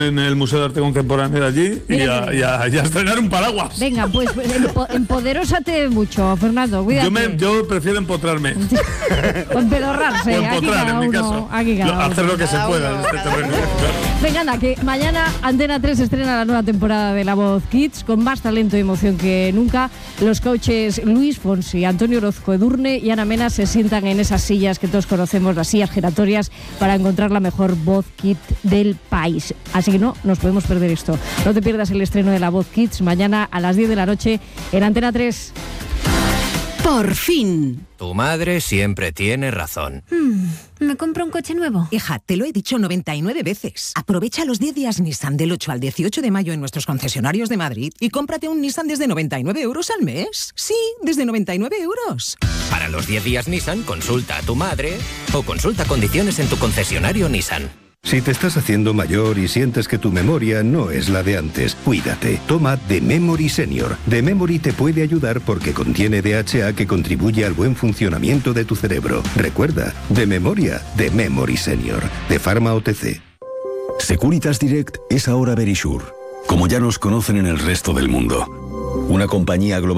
en el Museo de Arte Contemporáneo de allí y a estrenar un paraguas. Venga, pues empoderósate mucho, Fernando, cuídate. Yo prefiero empotrarme. O empedorrarse. O empotrar, en mi caso. Hacer lo que se pueda en este terreno. Venga, anda, que mañana Antena 3 estrena la nueva temporada de La Voz Kids con más talento y emoción que nunca. Los coaches Luis Fonsi, Antonio Orozco, Edurne y Ana Mena se sientan en esas sillas que todos conocemos, las sillas giratorias, para encontrar la mejor voz kid del país. Así que no nos podemos perder esto. No te pierdas el estreno de La Voz Kids mañana a las 10 de la noche en Antena 3. Por fin. Tu madre siempre tiene razón. ¿Me compro un coche nuevo? Hija, te lo he dicho 99 veces. Aprovecha los 10 días Nissan del 8 al 18 de mayo en nuestros concesionarios de Madrid y cómprate un Nissan desde 99 euros al mes. Sí, desde 99 euros. Para los 10 días Nissan, consulta a tu madre o consulta condiciones en tu concesionario Nissan. Si te estás haciendo mayor y sientes que tu memoria no es la de antes, cuídate. Toma The Memory Senior. The Memory te puede ayudar porque contiene DHA que contribuye al buen funcionamiento de tu cerebro. Recuerda, de memoria, The Memory Senior. De Pharma OTC. Securitas Direct es ahora Verisure, como ya nos conocen en el resto del mundo. Una compañía global